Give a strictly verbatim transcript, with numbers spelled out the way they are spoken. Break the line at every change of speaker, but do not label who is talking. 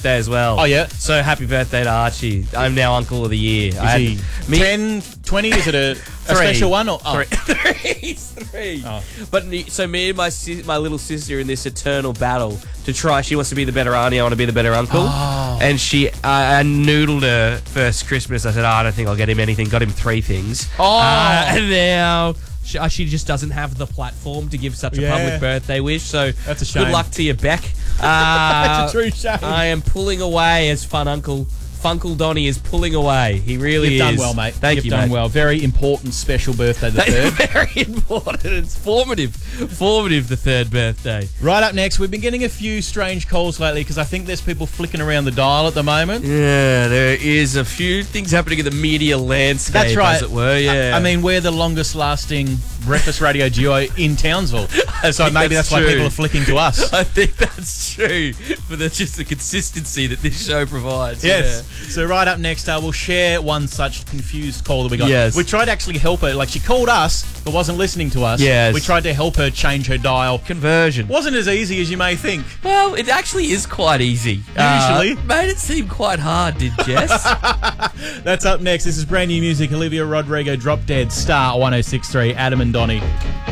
birthday as well.
Oh, yeah?
So happy birthday to Archie. I'm now Uncle of the Year.
Is
I
he
me,
ten, twenty? Is it a, a
Three.
special one? Or, oh.
Three. Three. Three.
Oh.
But me- so me and my sis- my little sister in this eternal battle to try. She wants to be the better auntie. I want to be the better uncle.
Oh.
And she, I, I noodled her first Christmas. I said, oh, I don't think I'll get him anything. Got him three things.
Oh.
Uh, and now she, uh, she just doesn't have the platform to give such a
Yeah.
public birthday wish. So
That's a shame.
good luck to you, Beck. Uh,
That's a true shame.
I am pulling away as fun uncle. Funkle Donnie is pulling away. He really
You've
is.
done well, mate.
Thank
You've
you,
done
mate.
well. Very important, special birthday, the third.
Very important. It's formative. Formative, the third birthday.
Right up next, we've been getting a few strange calls lately because I think there's people flicking around the dial at the moment.
Yeah, there is a few things happening in the media landscape,
That's right.
as it were. Yeah.
I, I mean, we're the longest lasting breakfast radio duo in Townsville. So
think
maybe
that's
that's, why
true.
people are flicking to us.
I think that's true, for the, just the consistency that this show provides.
Yes. So right up next, uh, we'll share one such confused call that we got.
Yes.
We tried to actually help her. Like, she called us, but wasn't listening to us.
Yes.
We tried to help her change her dial.
Yeah. Conversion.
Wasn't as easy as you may think.
Well, it actually is quite easy.
Usually.
Uh, made it seem quite hard, did Jess?
That's up next. This is brand new music. Olivia Rodrigo, Drop Dead, Star one oh six point three, Adam and Donnie.